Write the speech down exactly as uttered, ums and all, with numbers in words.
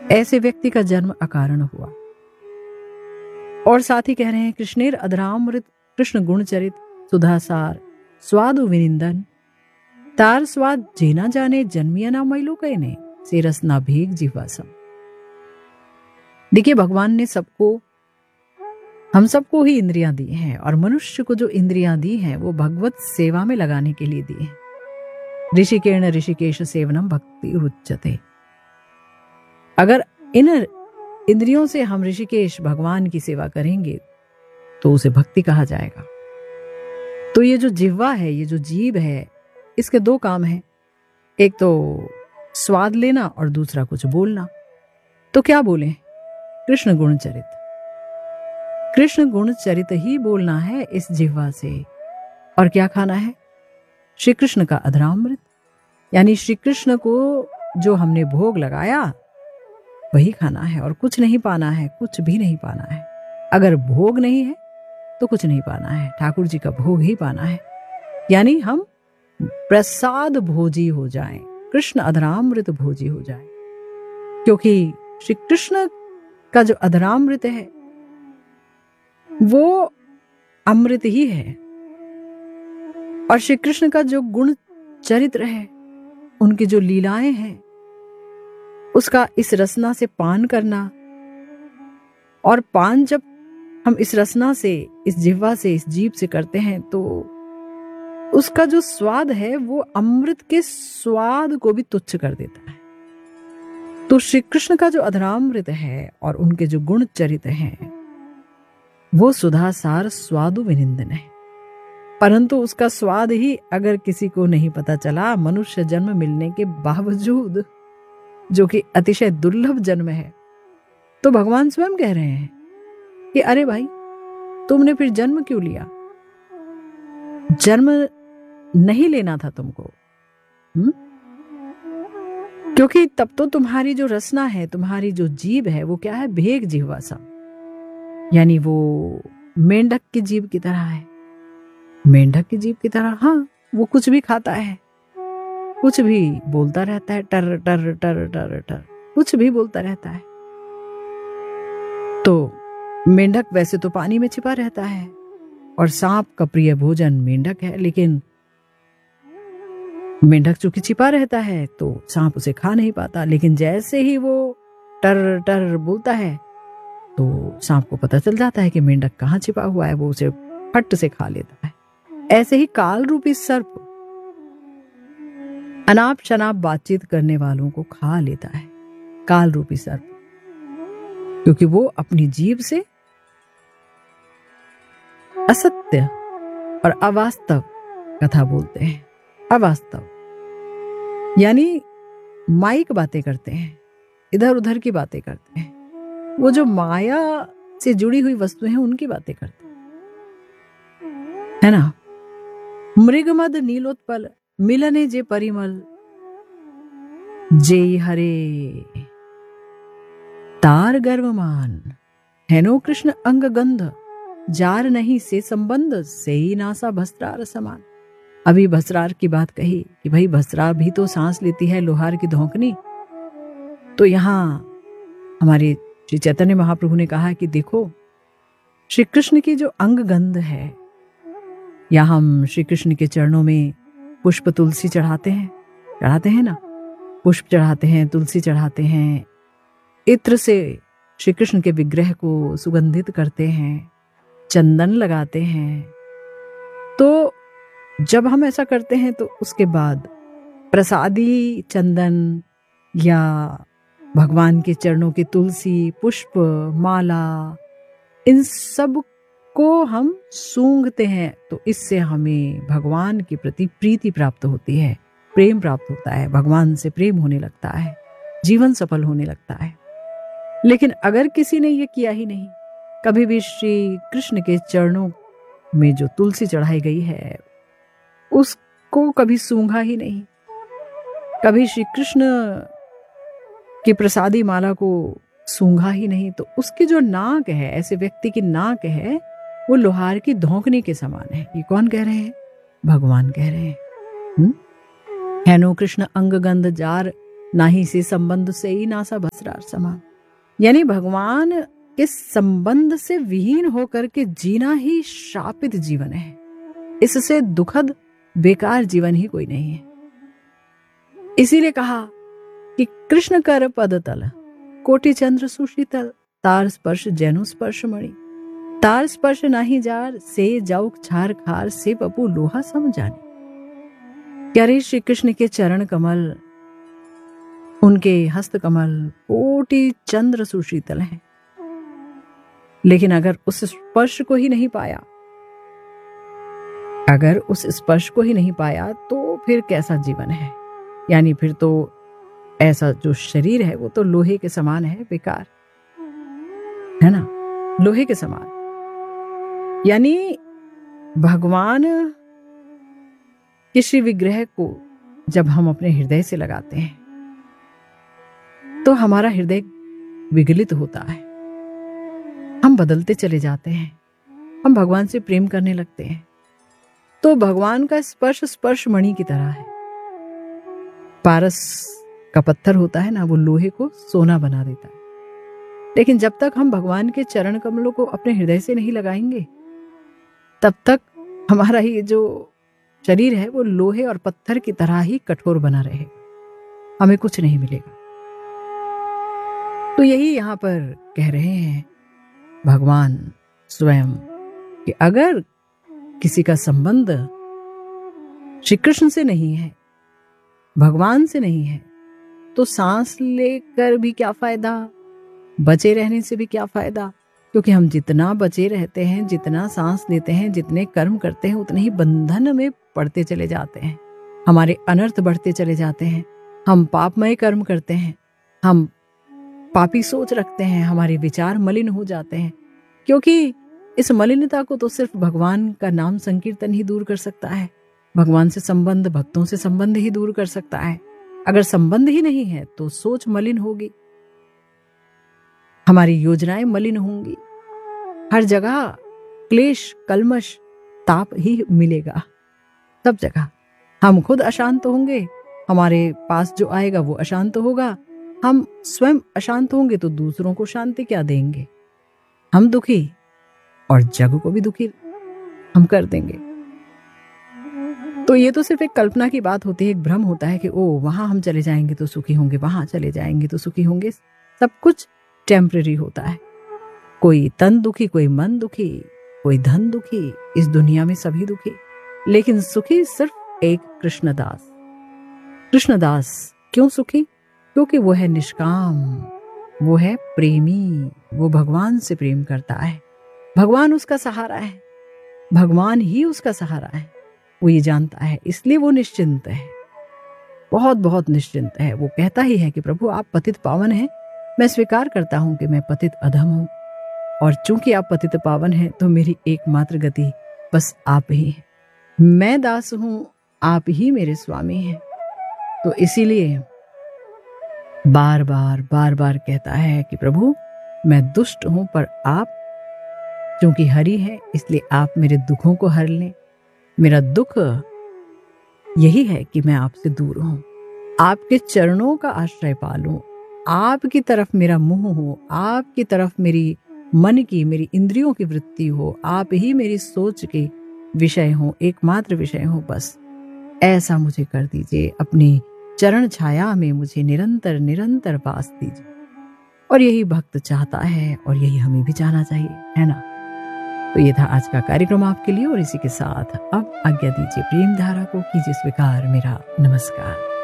ऐसे व्यक्ति का जन्म अकारण हुआ। और साथ ही कह रहे हैं कृष्णेर अधरामृत कृष्ण गुणचरित सुधासार स्वादु विनिंदन तार स्वाद जेना जाने जन्मिया ना मैलू कहने से रस ना भीग जीवासम। देखिए, भगवान ने सबको, हम सबको ही इंद्रियां दी हैं, और मनुष्य को जो इंद्रियां दी हैं वो भगवत सेवा में लगाने के लिए दी हैं। ऋषिकेण ऋषिकेश सेवनम भक्ति रुच्यते। अगर इन इंद्रियों से हम ऋषिकेश भगवान की सेवा करेंगे तो उसे भक्ति कहा जाएगा। तो ये जो जिह्वा है, ये जो जीभ है, इसके दो काम हैं, एक तो स्वाद लेना और दूसरा कुछ बोलना। तो क्या बोलें? कृष्ण गुणचरित, कृष्ण गुणचरित ही बोलना है इस जिह्वा से। और क्या खाना है? श्री कृष्ण का अधरामृत, यानी श्री कृष्ण को जो हमने भोग लगाया वही खाना है, और कुछ नहीं पाना है, कुछ भी नहीं पाना है। अगर भोग नहीं है तो कुछ नहीं पाना है, ठाकुर जी का भोग ही पाना है, यानी हम प्रसाद भोजी हो जाएं, कृष्ण अधरामृत भोजी हो जाएं। क्योंकि श्री कृष्ण का जो अधरामृत है वो अमृत ही है, और श्री कृष्ण का जो गुण चरित्र है, उनकी जो लीलाएं हैं, उसका इस रसना से पान करना, और पान जब हम इस रसना से, इस जिह्वा से, इस जीभ से करते हैं तो उसका जो स्वाद है वो अमृत के स्वाद को भी तुच्छ कर देता है। तो श्री कृष्ण का जो अधरामृत है और उनके जो गुण चरित्र हैं वो सुधासार स्वादु विनिंदन है। परंतु उसका स्वाद ही अगर किसी को नहीं पता चला, मनुष्य जन्म मिलने के बावजूद, जो कि अतिशय दुर्लभ जन्म है, तो भगवान स्वयं कह रहे हैं कि अरे भाई, तुमने फिर जन्म क्यों लिया? जन्म नहीं लेना था तुमको। हुँ? क्योंकि तब तो तुम्हारी जो रसना है, तुम्हारी जो जीभ है, वो क्या है? भेग जिह्वा सा, यानी वो मेंढक की जीभ की तरह है। मेंढक की जीभ की तरह, हाँ, वो कुछ भी खाता है, कुछ भी बोलता रहता है, टर टर टर टर टर, कुछ भी बोलता रहता है। तो मेंढक वैसे तो पानी में छिपा रहता है, और सांप का प्रिय भोजन मेंढक है, लेकिन मेंढक चूंकि छिपा रहता है तो सांप उसे खा नहीं पाता। लेकिन जैसे ही वो टर टर बोलता है तो सांप को पता चल जाता है कि मेंढक कहाँ छिपा हुआ है, वो उसे फट से खा लेता है। ऐसे ही काल रूपी सर्प अनाप शनाप बातचीत करने वालों को खा लेता है, काल रूपी सर्प, क्योंकि वो अपनी जीभ से असत्य और अवास्तव कथा बोलते हैं। अवास्तव यानी माइक बातें करते हैं, इधर उधर की बातें करते हैं, वो जो माया से जुड़ी हुई वस्तुएं हैं उनकी बातें करते हैं, है ना। मृगमद नीलोत्पल मिलने जे परिमल जे हरे तार गर्वमान हेनो कृष्ण अंग गंध जार नहीं से संबंध से ही नासा भस्त्रार समान। अभी भस्त्रार की बात कही कि भाई भस्त्रार भी तो सांस लेती है, लोहार की धौंकनी। तो यहां हमारे श्री चैतन्य महाप्रभु ने कहा कि देखो, श्री कृष्ण की जो अंग गंध है, या हम श्री कृष्ण के चरणों में पुष्प तुलसी चढ़ाते हैं, चढ़ाते हैं ना, पुष्प चढ़ाते हैं, तुलसी चढ़ाते हैं, इत्र से श्री कृष्ण के विग्रह को सुगंधित करते हैं, चंदन लगाते हैं। तो जब हम ऐसा करते हैं तो उसके बाद प्रसादी चंदन या भगवान के चरणों की तुलसी, पुष्प, माला, इन सब को हम सूंघते हैं, तो इससे हमें भगवान के प्रति प्रीति प्राप्त होती है, प्रेम प्राप्त होता है, भगवान से प्रेम होने लगता है, जीवन सफल होने लगता है। लेकिन अगर किसी ने ये किया ही नहीं, कभी भी श्री कृष्ण के चरणों में जो तुलसी चढ़ाई गई है उसको कभी सूंघा ही नहीं, कभी श्री कृष्ण की प्रसादी माला को सूंघा ही नहीं, तो उसकी जो नाक है, ऐसे व्यक्ति की नाक है, वो लोहार की धौंकनी के समान है। ये कौन कह रहे हैं? भगवान कह रहे हैं। हेनो कृष्ण अंग गंध जार नाही से संबंध से ही नासा भस्रार समान। यानी भगवान के संबंध से विहीन होकर के जीना ही शापित जीवन है। इससे दुखद बेकार जीवन ही कोई नहीं है। इसीलिए कहा कि कृष्ण कर पद तल कोटि चंद्र सुशीतल, तार स्पर्श जैनु स्पर्श मणि, तार स्पर्श नाही जार से जाऊक छार खार से पपू लोहा सम जाने। क्या रे श्री कृष्ण के चरण कमल, उनके हस्त कमल कोटि चंद्र सुशीतल हैं, लेकिन अगर उस स्पर्श को ही नहीं पाया, अगर उस स्पर्श को ही नहीं पाया तो फिर कैसा जीवन है। यानी फिर तो ऐसा जो शरीर है वो तो लोहे के समान है, बेकार है ना, लोहे के समान। यानी भगवान किसी विग्रह को जब हम अपने हृदय से लगाते हैं तो हमारा हृदय विगलित होता है, हम बदलते चले जाते हैं, हम भगवान से प्रेम करने लगते हैं। तो भगवान का स्पर्श स्पर्श मणि की तरह है। पारस का पत्थर होता है ना, वो लोहे को सोना बना देता है। लेकिन जब तक हम भगवान के चरण कमलों को अपने हृदय से नहीं लगाएंगे तब तक हमारा ये जो शरीर है वो लोहे और पत्थर की तरह ही कठोर बना रहेगा, हमें कुछ नहीं मिलेगा। तो यही यहां पर कह रहे हैं भगवान स्वयं कि अगर किसी का संबंध श्री कृष्ण से नहीं है, भगवान से नहीं है, तो सांस लेकर भी क्या फायदा, बचे रहने से भी क्या फायदा। क्योंकि हम जितना बचे रहते हैं, जितना सांस लेते हैं, जितने कर्म करते हैं, उतने ही बंधन में पड़ते चले जाते हैं, हमारे अनर्थ बढ़ते चले जाते हैं। हम पापमय कर्म करते हैं, हम पापी सोच रखते हैं, हमारे विचार मलिन हो जाते हैं। क्योंकि इस मलिनता को तो सिर्फ भगवान का नाम संकीर्तन ही दूर कर सकता है, भगवान से संबंध, भक्तों से संबंध ही दूर कर सकता है। अगर संबंध ही नहीं है तो सोच मलिन होगी, हमारी योजनाएं मलिन होंगी, हर जगह क्लेश, कलमश, ताप ही मिलेगा। सब जगह हम खुद अशांत होंगे, हमारे पास जो आएगा वो अशांत होगा। हम स्वयं अशांत होंगे तो दूसरों को शांति क्या देंगे। हम दुखी और जग को भी दुखी हम कर देंगे। तो ये तो सिर्फ एक कल्पना की बात होती है, एक भ्रम होता है कि ओ वहां हम चले जाएंगे तो सुखी होंगे, वहां चले जाएंगे तो सुखी होंगे। सब कुछ टेम्परेरी होता है। कोई तन दुखी, कोई मन दुखी, कोई धन दुखी, इस दुनिया में सभी दुखी, लेकिन सुखी सिर्फ एक कृष्णदास। कृष्णदास क्यों सुखी? क्योंकि वो है निष्काम, वो है प्रेमी, वो भगवान से प्रेम करता है, भगवान उसका सहारा है, भगवान ही उसका सहारा है। वो ये जानता है, इसलिए वो निश्चिंत है, बहुत बहुत निश्चिंत है। वो कहता ही है कि प्रभु आप पतित पावन हैं, मैं स्वीकार करता हूं कि मैं पतित अधम हूं, और चूंकि आप पतित पावन हैं तो मेरी एकमात्र गति बस आप ही है। मैं दास हूं, आप ही मेरे स्वामी हैं। तो इसीलिए बार बार बार बार कहता है कि प्रभु मैं दुष्ट हूं, पर आप क्योंकि हरि है इसलिए आप मेरे दुखों को हर लें। मेरा दुख यही है कि मैं आपसे दूर हूं, आपके चरणों का आश्रय पालूं, आपकी तरफ मेरा मुंह हो, आपकी तरफ मेरी मन की, मेरी इंद्रियों की वृत्ति हो, आप ही मेरी सोच के विषय हो, एकमात्र विषय हो। बस ऐसा मुझे कर दीजिए, अपनी चरण छाया में मुझे निरंतर निरंतर वास दीजिए। और यही भक्त चाहता है और यही हमें भी चाहना चाहिए, है ना। तो ये था आज का कार्यक्रम आपके लिए, और इसी के साथ अब आज्ञा दीजिए। प्रेम धारा को कीजिए स्वीकार। मेरा नमस्कार।